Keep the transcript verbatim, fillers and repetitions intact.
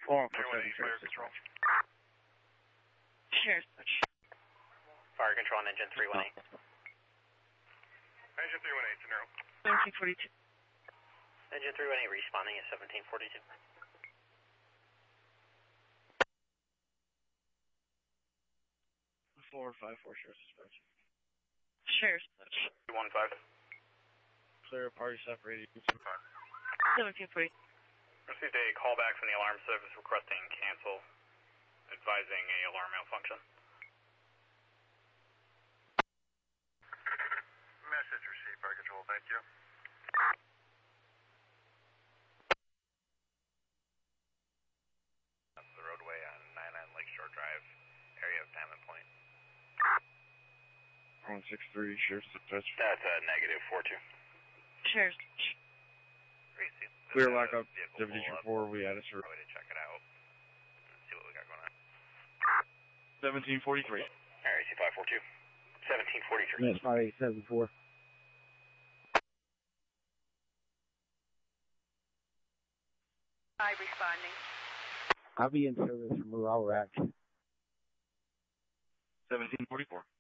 four one four seven, Sheriff's Control. Sheriff's Touch. Fire control on engine three one eight. Engine three one eight, General. seventeen forty-two. Engine three one eight responding at seventeen forty-two. four five four, Sheriff's Dispatch. Sheriff's Touch. two one five. Clear, party separated. seventeen forty. Received a callback from the alarm service requesting cancel, advising a alarm malfunction. Message received, Fire Control, thank you. That's the roadway on ninety-nine Lakeshore Drive, area of Diamond Point. one six three, Sheriff's Dispatch. That's a negative four two. Sheriff's Touch. Clear lockup, Deputy four, we had a sir. Probably to check it out and see what we got going on. seventeen forty-three. Alright, C five four two. seventeen forty-three. That's five eight seven four. I responding. I'll be in service from Rural Rack. seventeen forty-four.